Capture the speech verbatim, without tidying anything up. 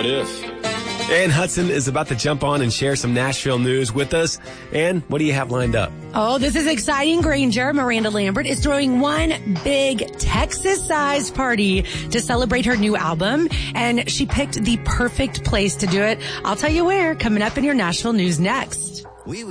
What if? Ann Hudson is about to jump on and share some Nashville news with us. Ann, what do you have lined up? Oh, this is exciting, Granger. Miranda Lambert is throwing one big Texas-sized party to celebrate her new album, and she picked the perfect place to do it. I'll tell you where, coming up in your Nashville news next.